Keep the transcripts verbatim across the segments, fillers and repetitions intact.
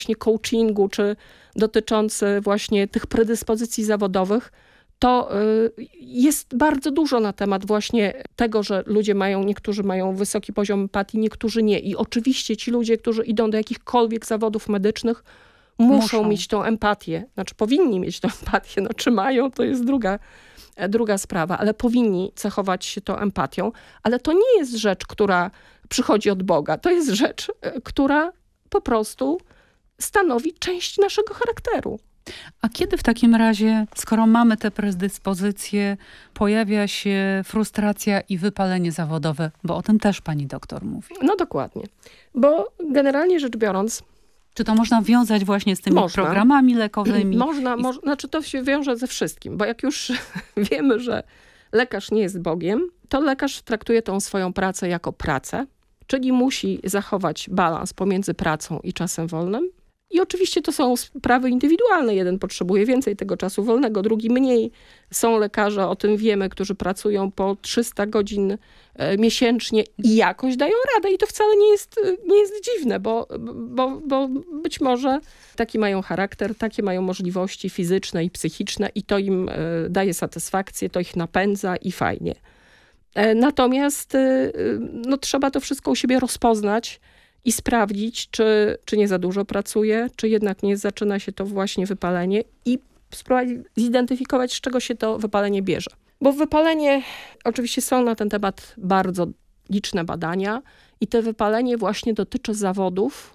właśnie coachingu, czy dotyczący właśnie tych predyspozycji zawodowych, to jest bardzo dużo na temat właśnie tego, że ludzie mają, niektórzy mają wysoki poziom empatii, niektórzy nie. I oczywiście ci ludzie, którzy idą do jakichkolwiek zawodów medycznych, muszą, muszą. mieć tą empatię. Znaczy powinni mieć tą empatię. No czy mają, to jest druga, druga sprawa, ale powinni cechować się tą empatią. Ale to nie jest rzecz, która przychodzi od Boga. To jest rzecz, która po prostu stanowi część naszego charakteru. A kiedy w takim razie, skoro mamy te predyspozycje, pojawia się frustracja i wypalenie zawodowe? Bo o tym też pani doktor mówi. No dokładnie. Bo generalnie rzecz biorąc... Czy to można wiązać właśnie z tymi można. programami lekowymi? Można, I... mo- znaczy to się wiąże ze wszystkim. Bo jak już wiemy, że lekarz nie jest Bogiem, to lekarz traktuje tą swoją pracę jako pracę, czyli musi zachować balans pomiędzy pracą i czasem wolnym. I oczywiście to są sprawy indywidualne. Jeden potrzebuje więcej tego czasu wolnego, drugi mniej. Są lekarze, o tym wiemy, którzy pracują po trzysta godzin e, miesięcznie i jakoś dają radę. I to wcale nie jest, nie jest dziwne, bo, bo, bo być może taki mają charakter, takie mają możliwości fizyczne i psychiczne i to im e, daje satysfakcję, to ich napędza i fajnie. E, natomiast e, no, trzeba to wszystko u siebie rozpoznać i sprawdzić, czy, czy nie za dużo pracuje, czy jednak nie zaczyna się to właśnie wypalenie i spróbować zidentyfikować, z czego się to wypalenie bierze. Bo wypalenie, oczywiście są na ten temat bardzo liczne badania i to wypalenie właśnie dotyczy zawodów,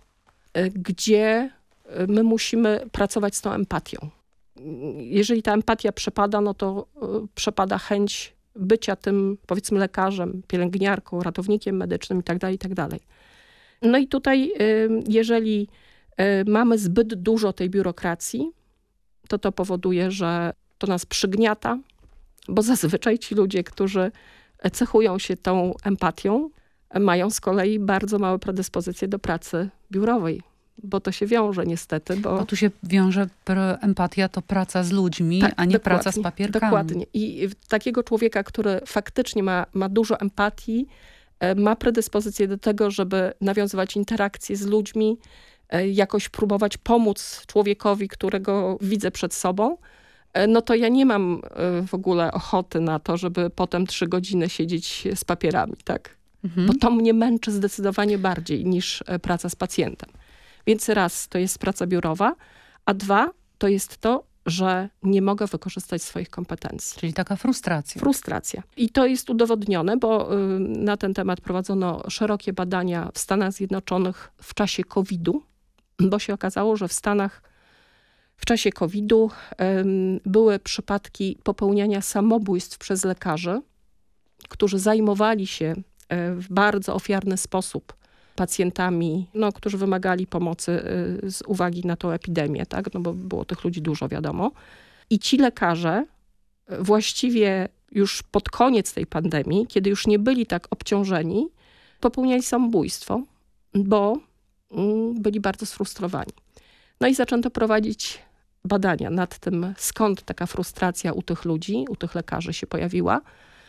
gdzie my musimy pracować z tą empatią. Jeżeli ta empatia przepada, no to przepada chęć bycia tym, powiedzmy, lekarzem, pielęgniarką, ratownikiem medycznym itd., itd. No i tutaj, jeżeli mamy zbyt dużo tej biurokracji, to to powoduje, że to nas przygniata, bo zazwyczaj ci ludzie, którzy cechują się tą empatią, mają z kolei bardzo małe predyspozycje do pracy biurowej, bo to się wiąże niestety. Bo, bo tu się wiąże empatia, to praca z ludźmi, tak, a nie praca z papierkami. Dokładnie. I takiego człowieka, który faktycznie ma, ma dużo empatii, ma predyspozycję do tego, żeby nawiązywać interakcje z ludźmi, jakoś próbować pomóc człowiekowi, którego widzę przed sobą, no to ja nie mam w ogóle ochoty na to, żeby potem trzy godziny siedzieć z papierami, tak? Mhm. Bo to mnie męczy zdecydowanie bardziej niż praca z pacjentem. Więc raz, to jest praca biurowa, a dwa, to jest to, że nie mogę wykorzystać swoich kompetencji. Czyli taka frustracja. Frustracja. I to jest udowodnione, bo y, na ten temat prowadzono szerokie badania w Stanach Zjednoczonych w czasie kowidu, bo się okazało, że w Stanach w czasie kowidu y, były przypadki popełniania samobójstw przez lekarzy, którzy zajmowali się y, w bardzo ofiarny sposób pacjentami, no, którzy wymagali pomocy y, z uwagi na tą epidemię, tak? No bo było tych ludzi dużo, wiadomo. I ci lekarze właściwie już pod koniec tej pandemii, kiedy już nie byli tak obciążeni, popełniali samobójstwo, bo y, byli bardzo sfrustrowani. No i zaczęto prowadzić badania nad tym, skąd taka frustracja u tych ludzi, u tych lekarzy się pojawiła.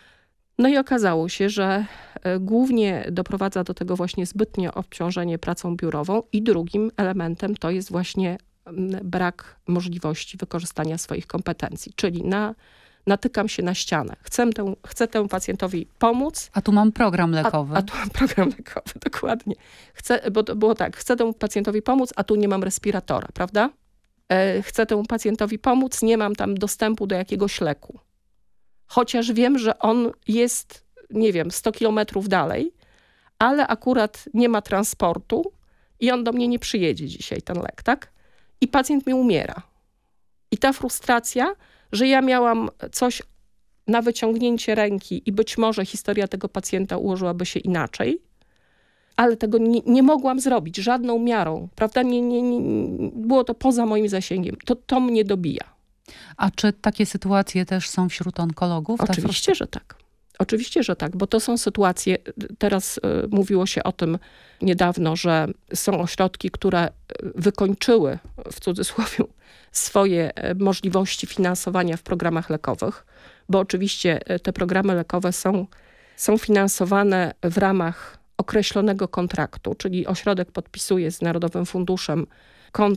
No i okazało się, że głównie doprowadza do tego właśnie zbytnie obciążenie pracą biurową i drugim elementem to jest właśnie brak możliwości wykorzystania swoich kompetencji. Czyli na, natykam się na ścianę. Chcę, tę, chcę temu pacjentowi pomóc. A tu mam program lekowy. A, a tu mam program lekowy, dokładnie. Chcę, bo to było tak, chcę temu pacjentowi pomóc, a tu nie mam respiratora, prawda? Chcę temu pacjentowi pomóc, nie mam tam dostępu do jakiegoś leku. Chociaż wiem, że on jest, nie wiem, sto kilometrów dalej, ale akurat nie ma transportu i on do mnie nie przyjedzie dzisiaj, ten lek, tak? I pacjent mi umiera. I ta frustracja, że ja miałam coś na wyciągnięcie ręki i być może historia tego pacjenta ułożyłaby się inaczej, ale tego nie, nie mogłam zrobić żadną miarą, prawda? Nie, nie, nie, było to poza moim zasięgiem. To, to mnie dobija. A czy takie sytuacje też są wśród onkologów? Oczywiście, że tak. Oczywiście, że tak, bo to są sytuacje, teraz y, mówiło się o tym niedawno, że są ośrodki, które wykończyły, w cudzysłowie, swoje możliwości finansowania w programach lekowych, bo oczywiście te programy lekowe są, są finansowane w ramach określonego kontraktu, czyli ośrodek podpisuje z Narodowym Funduszem